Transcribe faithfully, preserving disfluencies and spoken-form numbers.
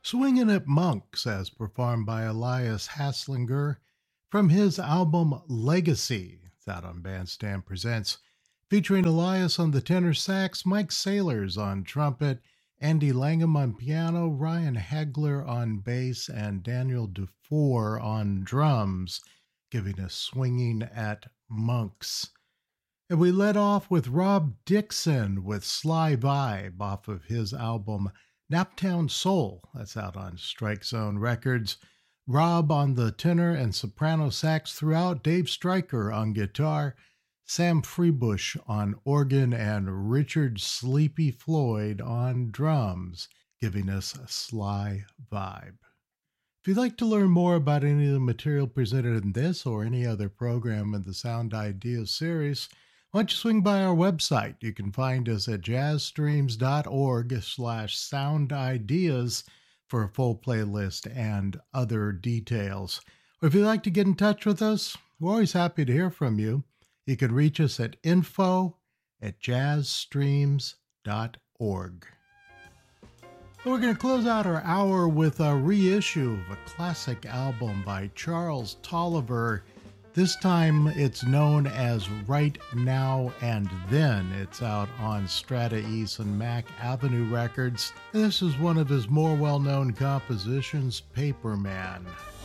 Swingin' at Monks, as performed by Elias Haslinger from his album Legacy. It's out on Bandstand Presents, featuring Elias on the tenor sax, Mike Sailors on trumpet, Andy Langham on piano, Ryan Hagler on bass, and Daniel Dufour on drums, giving us Swinging at Monks. And we led off with Rob Dixon with Sly Vibe off of his album Naptown Soul. That's out on Strike Zone Records. Rob on the tenor and soprano sax throughout, Dave Stryker on guitar, Sam Freebush on organ, and Richard Sleepy Floyd on drums, giving us a Sly Vibe. If you'd like to learn more about any of the material presented in this or any other program in the Sound Ideas series, why don't you swing by our website? You can find us at jazzstreams.org slash sound ideas for a full playlist and other details. Or if you'd like to get in touch with us, we're always happy to hear from you. You can reach us at info at jazzstreams dot org. We're going to close out our hour with a reissue of a classic album by Charles Tolliver. This time it's known as Right Now and Then. It's out on Strata East and Mack Avenue Records. And this is one of his more well-known compositions, Paper Man.